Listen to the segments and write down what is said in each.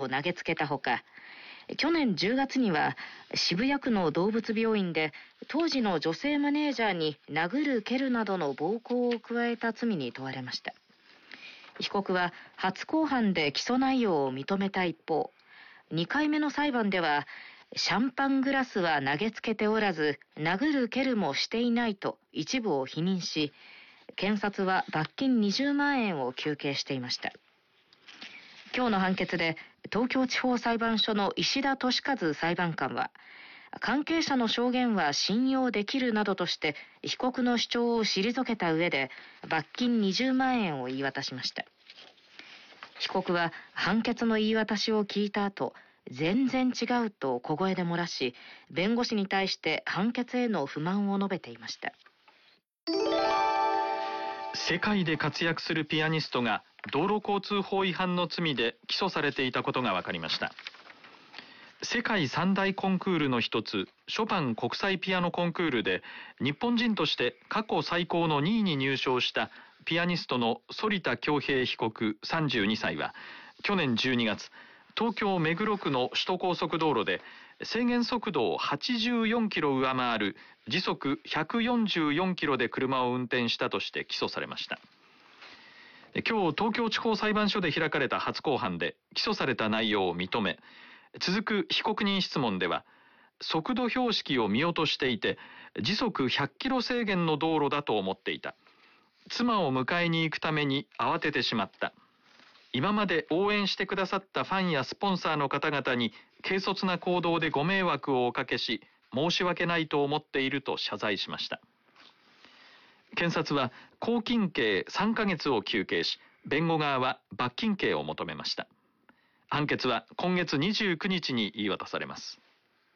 を投げつけたほか、去年10月には渋谷区の動物病院で当時の女性マネージャーに殴る蹴るなどの暴行を加えた罪に問われました。被告は初公判で起訴内容を認めた一方、2回目の裁判ではシャンパングラスは投げつけておらず殴る蹴るもしていないと一部を否認し、検察は罰金20万円を求刑していました。今日の判決で東京地方裁判所の石田敏和裁判官は、関係者の証言は信用できるなどとして被告の主張を退けた上で罰金20万円を言い渡しました。被告は判決の言い渡しを聞いた後、全然違うと小声で漏らし、弁護士に対して判決への不満を述べていました。 世界で活躍するピアニストが道路交通法違反の罪で起訴されていたことが分かりました。世界三大コンクールの一つ、ショパン国際ピアノコンクールで日本人として過去最高の2位に入賞したピアニストの反田恭平被告32歳は去年12月、東京目黒区の首都高速道路で制限速度を84キロ上回る時速144キロで車を運転したとして起訴されました。今日東京地方裁判所で開かれた初公判で起訴された内容を認め、続く被告人質問では速度標識を見落としていて時速100キロ制限の道路だと思っていた、妻を迎えに行くために慌ててしまった、今まで応援してくださったファンやスポンサーの方々に軽率な行動でご迷惑をおかけし申し訳ないと思っていると謝罪しました。検察は拘禁刑3ヶ月を求刑し、弁護側は罰金刑を求めました。判決は今月29日に言い渡されます。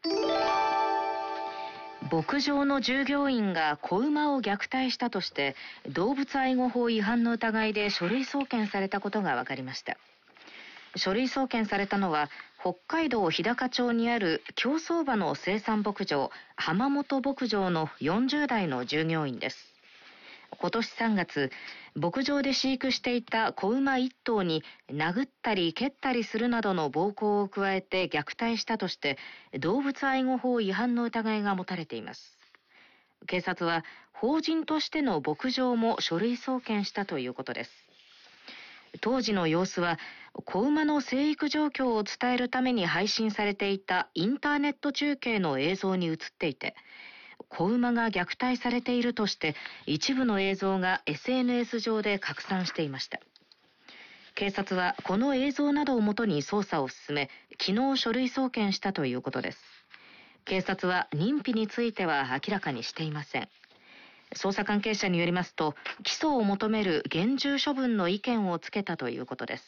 牧場の従業員が子馬を虐待したとして動物愛護法違反の疑いで書類送検されたことが分かりました。書類送検されたのは北海道日高町にある競走馬の生産牧場浜本牧場の40代の従業員です。今年3月、牧場で飼育していた子馬1頭に殴ったり蹴ったりするなどの暴行を加えて虐待したとして動物愛護法違反の疑いが持たれています。警察は法人としての牧場も書類送検したということです。当時の様子は子馬の生育状況を伝えるために配信されていたインターネット中継の映像に映っていて、子馬が虐待されているとして一部の映像が SNS 上で拡散していました。警察はこの映像などをもとに捜査を進め、昨日書類送検したということです。警察は認否については明らかにしていません。捜査関係者によりますと、起訴を求める厳重処分の意見をつけたということです。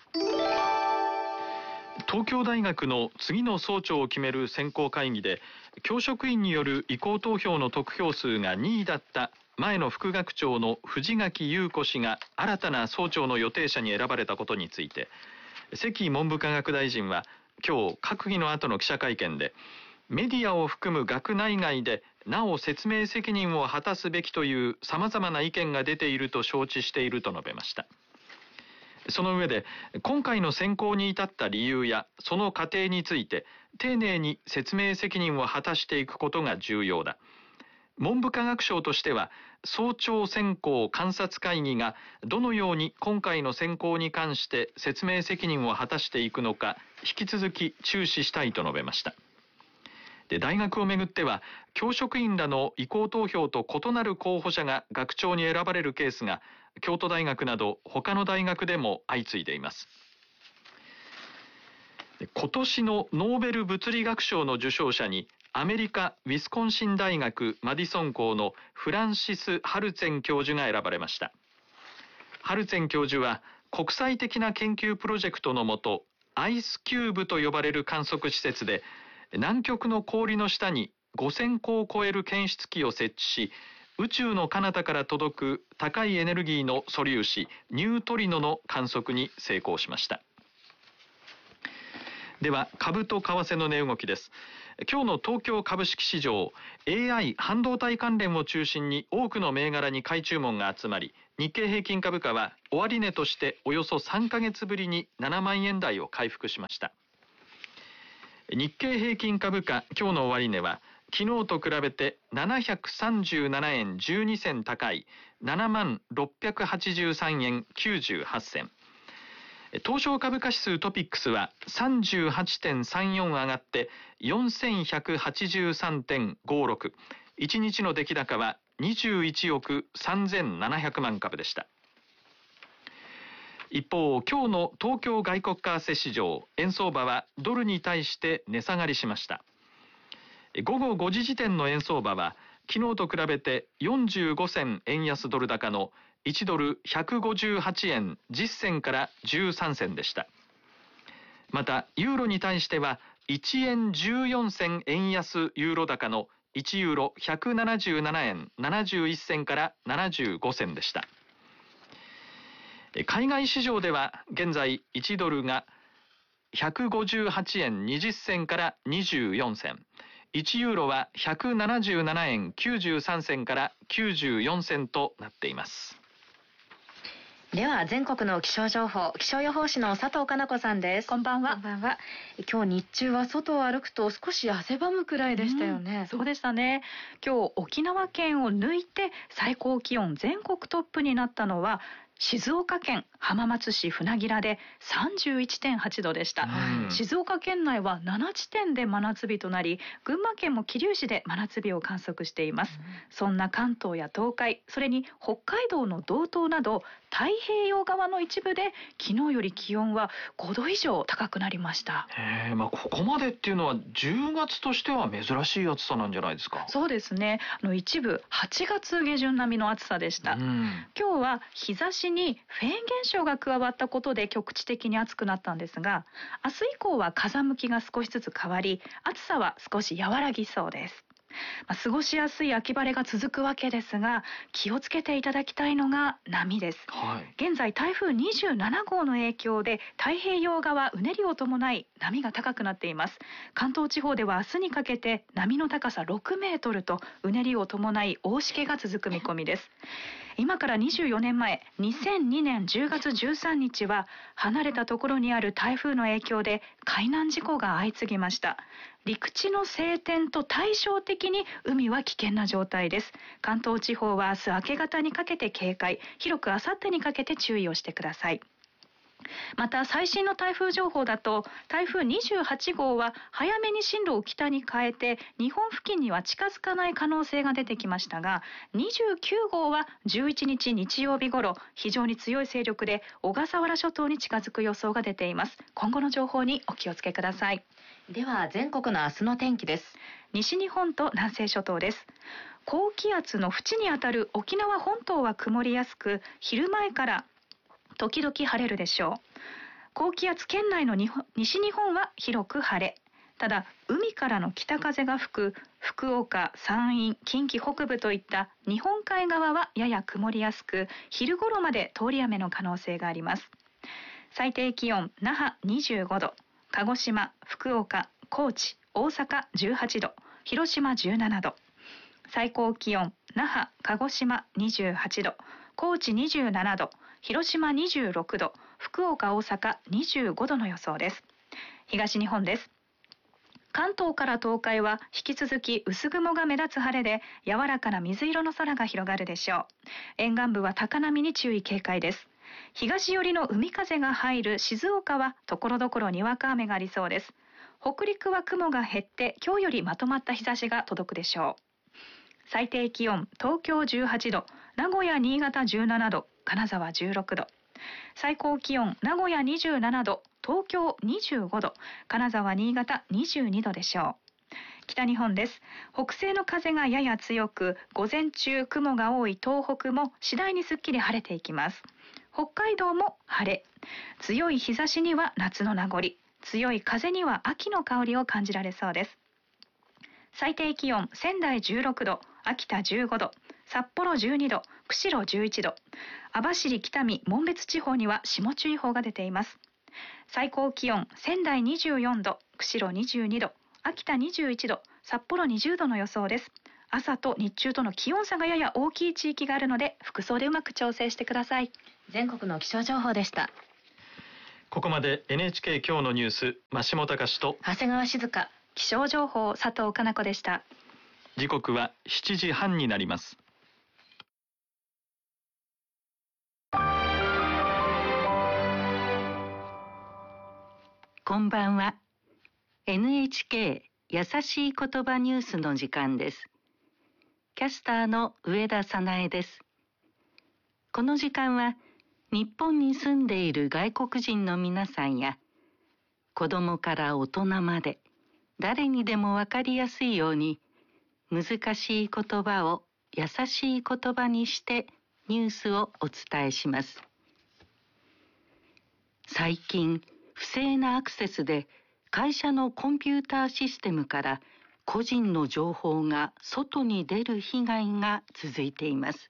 東京大学の次の総長を決める選考会議で教職員による意向投票の得票数が2位だった前の副学長の藤垣優子氏が新たな総長の予定者に選ばれたことについて、関文部科学大臣は今日閣議の後の記者会見で、メディアを含む学内外でなお説明責任を果たすべきという様々な意見が出ていると承知していると述べました。その上で、今回の選考に至った理由やその過程について丁寧に説明責任を果たしていくことが重要だ。文部科学省としては総長選考監察会議がどのように今回の選考に関して説明責任を果たしていくのか引き続き注視したいと述べました。で、大学をめぐっては教職員らの意向投票と異なる候補者が学長に選ばれるケースが京都大学など他の大学でも相次いでいます。今年のノーベル物理学賞の受賞者にアメリカウィスコンシン大学マディソン校のフランシス・ハルツェン教授が選ばれました。ハルツェン教授は国際的な研究プロジェクトのもとアイスキューブと呼ばれる観測施設で南極の氷の下に5000個を超える検出器を設置し、宇宙の彼方から届く高いエネルギーの素粒子ニュートリノの観測に成功しました。 では株と為替の値動きです。今日の東京株式市場、 AI 半導体関連を中心に多くの銘柄に買い注文が集まり、日経平均株価は終値としておよそ3ヶ月ぶりに7万円台を回復しました。日経平均株価今日の終値は昨日と比べて737円12銭高い7万683円98銭。東証株価指数トピックスは 38.34 上がって4183.56。1日の出来高は21億3700万株でした。一方、今日の東京外国為替市場、円相場はドルに対して値下がりしました。午後5時時点の円相場は昨日と比べて45銭円安ドル高の1ドル158円10銭から13銭でした。またユーロに対しては1円14銭円安ユーロ高の1ユーロ177円71銭から75銭でした。海外市場では現在1ドルが158円20銭から24銭、1ユーロは177円93銭から94銭となっています。 では全国の気象情報、気象予報士の佐藤かな子さんです。 こんばんは。 こんばんは。今日日中は外を歩くと少し汗ばむくらいでしたよね。 そうでしたね。今日沖縄県を抜いて最高気温全国トップになったのは静岡県浜松市船明で 31.8 度でした。静岡県内は7地点で真夏日となり、群馬県も桐生市で真夏日を観測しています。そんな関東や東海、それに北海道の道東など太平洋側の一部で昨日より気温は5度以上高くなりました。 ここまでっていうのは10月としては珍しい暑さなんじゃないですか。 そうですね。一部8月下旬並みの暑さでした。今日は日差しにフェーン現象が加わったことで局地的に暑くなったんですが、明日以降は風向きが少しずつ変わり、暑さは少し和らぎそうです。過ごしやすい秋晴れが続くわけですが、気をつけていただきたいのが波です。現在台風27号の影響で太平洋側うねりを伴い波が高くなっています。関東地方では明日にかけて波の高さ6メートルとうねりを伴い大しけが続く見込みです。今から24年前、2002年10月13日は離れたところにある台風の影響で海難事故が相次ぎました。陸地の晴天と対照的に海は危険な状態です。関東地方は明日明け方にかけて警戒、広く明後日にかけて注意をしてください。また最新の台風情報だと、台風28号は早めに進路を北に変えて日本付近には近づかない可能性が出てきましたが、29号は11日日曜日頃非常に強い勢力で小笠原諸島に近づく予想が出ています。今後の情報にお気をつけください。 では全国の明日の天気です。 西日本と南西諸島です。高気圧の縁にあたる沖縄本島は曇りやすく、昼前から時々晴れるでしょう。高気圧圏内の西日本は広く晴れ。ただ海からの北風が吹く福岡、山陰、近畿北部といった日本海側はやや曇りやすく、昼頃まで通り雨の可能性があります。最低気温那覇25度、鹿児島、福岡、高知、大阪18度、広島17度。最高気温那覇、鹿児島28度、高知27度、広島26度、福岡、大阪25度の予想です。東日本です。関東から東海は引き続き薄雲が目立つ晴れで、柔らかな水色の空が広がるでしょう。沿岸部は高波に注意警戒です。東寄りの海風が入る静岡は所々にわか雨がありそうです。北陸は雲が減って今日よりまとまった日差しが届くでしょう。最低気温東京18度、名古屋新潟17度、金沢16度。最高気温名古屋27度、東京25度、金沢新潟22度でしょう。北日本です。北西の風がやや強く、午前中雲が多い東北も次第にすっきり晴れていきます。北海道も晴れ、強い日差しには夏の名残、強い風には秋の香りを感じられそうです。最低気温仙台16度、秋田15度、札幌12度、釧路11度、網走、北見、紋別地方には霜注意報が出ています。 最高気温仙台24度、釧路22度、秋田21度、札幌20度の予想です。朝と日中との気温差がやや大きい地域があるので、服装でうまく調整してください。 全国の気象情報でした。 ここまで NHK 今日のニュース、増本隆と長谷川静香、 気象情報佐藤かな子でした。 時刻は7時半になります。 こんばんは。 NHK 優しい言葉ニュースの時間です。キャスターの上田早苗です。この時間は日本に住んでいる外国人の皆さんや、子供から大人まで誰にでもわかりやすいように、難しい言葉を優しい言葉にしてニュースをお伝えします。最近、不正なアクセスで会社のコンピューターシステムから個人の情報が外に出る被害が続いています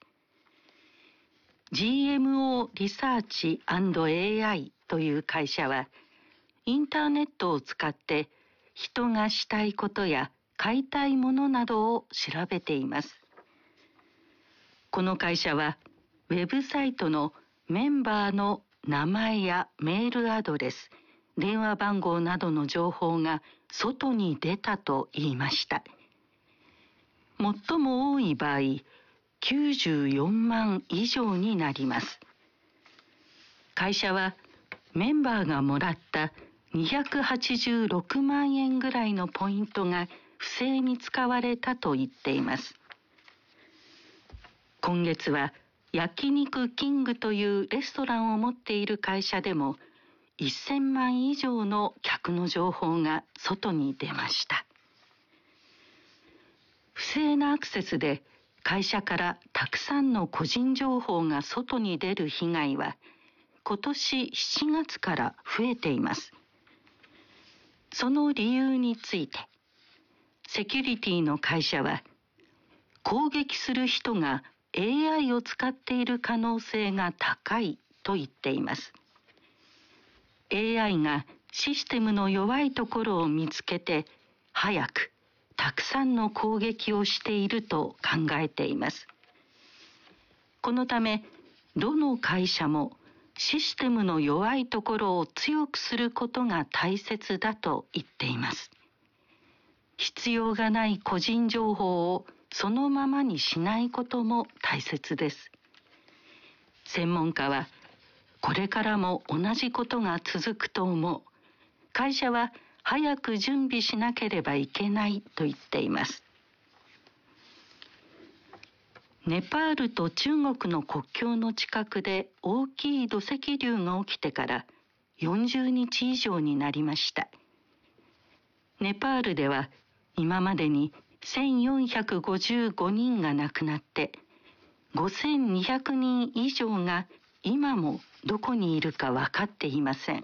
。GMO リサーチ&AI という会社は、インターネットを使って人がしたいことや買いたいものなどを調べています。この会社はウェブサイトのメンバーの名前やメールアドレス、電話番号などの情報が外に出たと言いました。最も多い場合、94万以上になります。会社はメンバーがもらった286万円ぐらいのポイントが不正に使われたと言っています。今月は焼肉キングというレストランを持っている会社でも1000万以上の客の情報が外に出ました。不正なアクセスで会社からたくさんの個人情報が外に出る被害は今年7月から増えています。その理由について、セキュリティの会社は、攻撃する人が AI を使っている可能性が高いと言っています。AI がシステムの弱いところを見つけて、早くたくさんの攻撃をしていると考えています。このため、どの会社もシステムの弱いところを強くすることが大切だと言っています。必要がない個人情報をそのままにしないことも大切です。専門家は、これからも同じことが続くと思う。会社は早く準備しなければいけないと言っています。ネパールと中国の国境の近くで大きい土石流が起きてから40日以上になりました。ネパールでは今までに1455人が亡くなって5200人以上が今もどこにいるか分かっていません。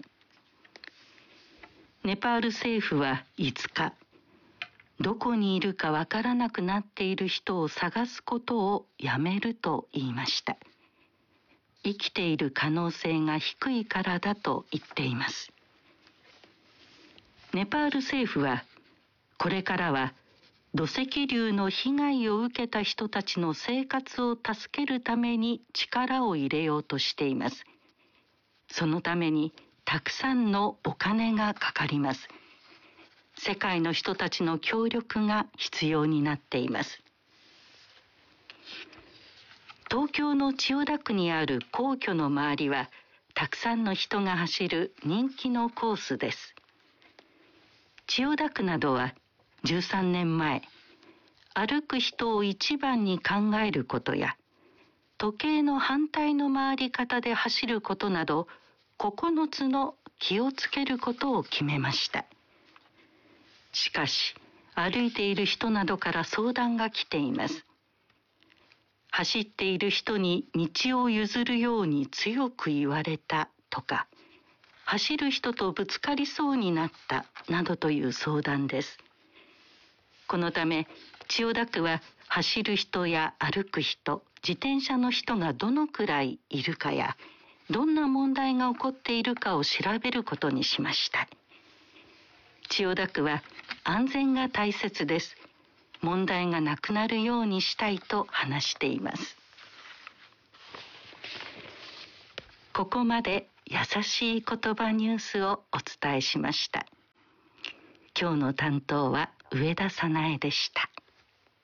ネパール政府は5日、どこにいるかわからなくなっている人を探すことをやめると言いました。生きている可能性が低いからだと言っています。ネパール政府は、これからは土石流の被害を受けた人たちの生活を助けるために力を入れようとしています。そのためにたくさんのお金がかかります。世界の人たちの協力が必要になっています。東京の千代田区にある皇居の周りは、たくさんの人が走る人気のコースです。千代田区などは13年前、歩く人を一番に考えることや、時計の反対の回り方で走ることなど、9つの気をつけることを決めました。しかし、歩いている人などから相談が来ています。走っている人に道を譲るように強く言われたとか、走る人とぶつかりそうになったなどという相談です。このため、千代田区は走る人や歩く人、自転車の人がどのくらいいるかや、 どんな問題が起こっているかを調べることにしました。千代田区は安全が大切です。問題がなくなるようにしたいと話しています。ここまで優しい言葉ニュースをお伝えしました。今日の担当は上田早苗でした。